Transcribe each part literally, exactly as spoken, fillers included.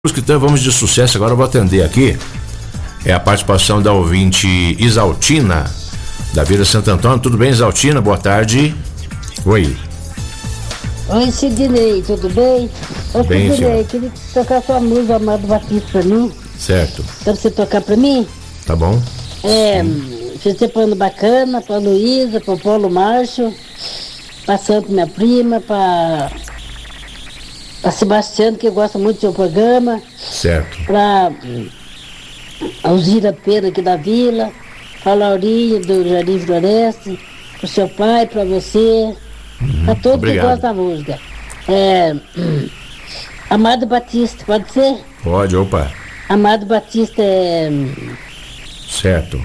Então vamos de sucesso. Agora eu vou atender aqui. É a participação da ouvinte Isaltina, da Vila Santo Antônio. Tudo bem, Isaltina? Boa tarde. Oi. Oi, Sidney, tudo bem? Ô, Bem, Sidney, queria tocar sua música, Amado Batista, pra mim. Certo. Pra você tocar pra mim? Tá bom. É, você ter plano bacana, pra Luísa, pro Paulo Márcio, pra Santo, minha prima, pra, pra Sebastiano, que gosta muito do seu programa. Certo. Pra Alzira Pedro aqui da Vila, pra Laurinha do Jardim Floresta, pro seu pai, pra você, Uhum, pra todos obrigado. que gostam da música. É, Amado Batista, pode ser? Pode, opa. Amado Batista é, Certo.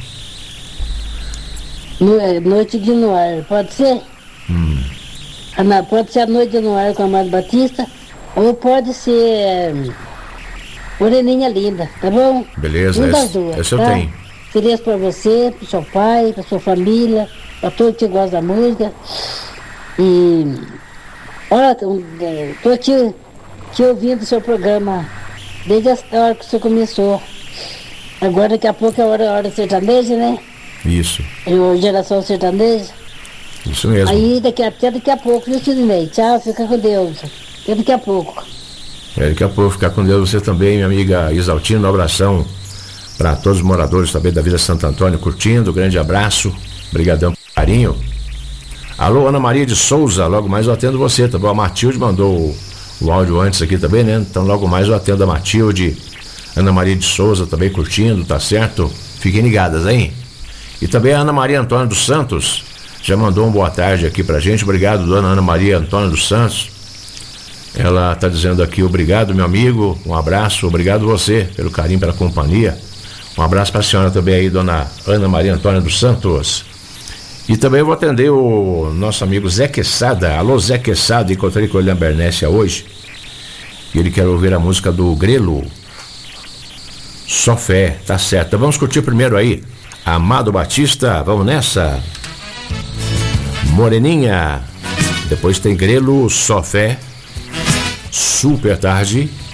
no, é Noite de Noir, pode ser? Hum. Ah, não, pode ser a Noite de Noir com Amado Batista, ou pode ser é, Moreninha Linda, tá bom? Beleza, Um das esse, duas, esse eu tá? tenho. Feliz pra você, pro seu pai, pra sua família, pra todos que gostam da música. E olha, tô, tô aqui, aqui ouvindo o seu programa desde a hora que você começou. Agora daqui a pouco é a hora, a hora sertaneja, né? Isso. Eu, geração sertaneja. Isso mesmo. Aí daqui, até daqui a pouco, viu, Sidney? Tchau, fica com Deus. Até daqui a pouco. É, daqui a pouco ficar com Deus você também, minha amiga Isaltina. Um abração para todos os moradores também da Vila Santo Antônio curtindo. Grande abraço. Obrigadão pelo carinho. Alô, Ana Maria de Souza, logo mais eu atendo você, tá bom? A Matilde mandou o, o áudio antes aqui também, né? Então logo mais eu atendo a Matilde. Ana Maria de Souza também curtindo, tá certo? Fiquem ligadas, hein? E também a Ana Maria Antônia dos Santos já mandou um boa tarde aqui pra gente. Obrigado, dona Ana Maria Antônia dos Santos. Ela tá dizendo aqui, obrigado, meu amigo, um abraço, obrigado você pelo carinho, pela companhia. Um abraço pra senhora também aí, dona Ana Maria Antônia dos Santos. E também eu vou atender o nosso amigo Zé Quesada. Alô, Zé Quesada, encontrei com o Elian Bernécia hoje. E ele quer ouvir a música do Grelo. Só fé, tá certo. Então vamos curtir primeiro aí Amado Batista, vamos nessa. Moreninha. Depois tem Grelo, Só fé. Super tarde.